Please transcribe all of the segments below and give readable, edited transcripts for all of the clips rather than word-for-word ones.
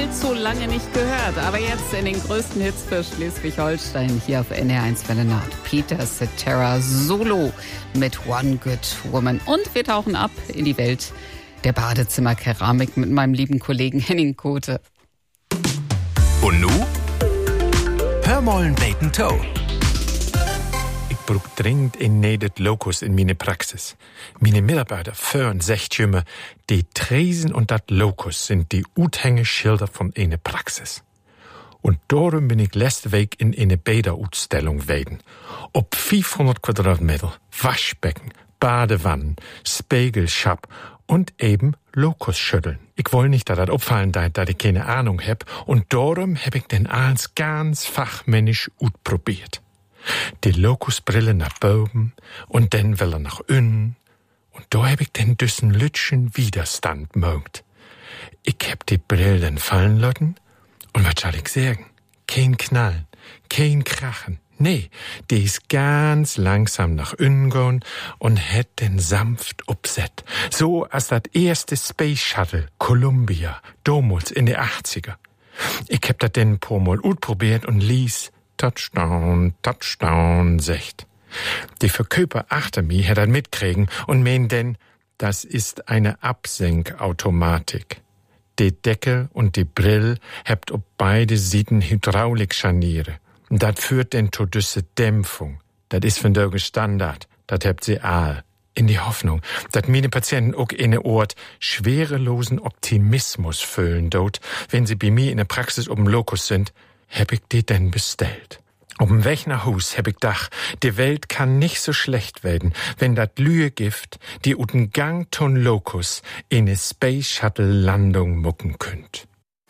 allzu lange nicht gehört. Aber jetzt in den größten Hits für Schleswig-Holstein hier auf NDR1 Welle Nord. Peter Cetera solo mit One Good Woman. Und wir tauchen ab in die Welt der Badezimmerkeramik mit meinem lieben Kollegen Henning Kote. Und nu? Hör mal ein Bacon Toe. Ich brauch dringend ein nedet Locus in meine Praxis. Meine Mitarbeiter föhren sagt immer, die Tresen und dat Locus sind die Uthängeschilder von eine Praxis. Und darum bin ich letzte Week in eine Bäderausstellung wegen. Ob 500 Quadratmeter, Waschbecken, Badewannen, Spiegelschap und eben Locus schütteln. Ich will nicht, dass das auffallen da ich keine Ahnung hab. Und darum hab ich den alles ganz fachmännisch utprobiert. Die Locusbrille nach oben und dann will nach unten. Und da hab ich den düssen Lütschen Widerstand mögt. Ich hab die Brillen fallen lassen und was soll ich sagen? Kein Knallen, kein Krachen. Nee, die ist ganz langsam nach unten gegangen und hat den sanft upset. So als das erste Space Shuttle Columbia, damals in den 80er. Ich hab das denn ein paar Mal utprobiert und ließ Touchdown, Touchdown, secht. Die Verkäufer achter mir hat das mitkriegen und meinen denn, das ist eine Absenkautomatik. Die Deckel und die Brill habt ob beide Seiten Hydraulikscharniere. Und das führt denn zu düsse Dämpfung. Das ist von der Standard. Das habt sie all. In die Hoffnung, dass meine Patienten auch in eine Ort schwerelosen Optimismus fühlen dort, wenn sie bei mir in der Praxis um Locus sind, hab ich die denn bestellt. Um Weg nach Hus hab ich gedacht, die Welt kann nicht so schlecht werden, wenn dat Lühegift, die uten Gang ton Locus in eine Space Shuttle Landung mucken könnt.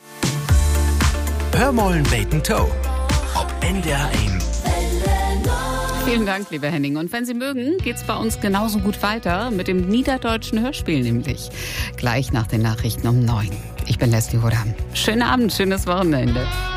Hör mal ein Bacon Toe. Ob NDR1. Vielen Dank, lieber Henning. Und wenn Sie mögen, geht's bei uns genauso gut weiter mit dem niederdeutschen Hörspiel nämlich. Gleich nach den Nachrichten um 9. Ich bin Leslie Hodam. Schönen Abend, schönes Wochenende.